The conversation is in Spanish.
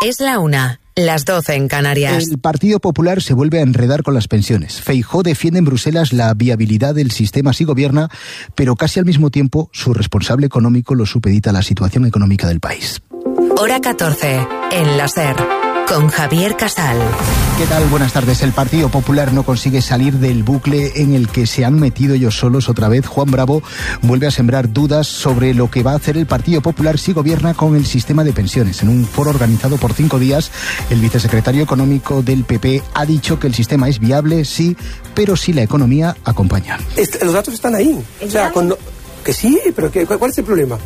Es la 1, las 12 en Canarias. El Partido Popular se vuelve a enredar con las pensiones. Feijóo defiende en Bruselas la viabilidad del sistema si gobierna, pero casi al mismo tiempo su responsable económico lo supedita a la situación económica del país. Hora 14, en la SER, con Javier Casal. ¿Qué tal? Buenas tardes. El Partido Popular no consigue salir del bucle en el que se han metido ellos solos otra vez. Juan Bravo vuelve a sembrar dudas sobre lo que va a hacer el Partido Popular si gobierna con el sistema de pensiones. En un foro organizado por 5 días, el vicesecretario económico del PP ha dicho que el sistema es viable, sí, pero si la economía acompaña. Los datos están ahí. O sea, que sí, pero ¿cuál es el problema?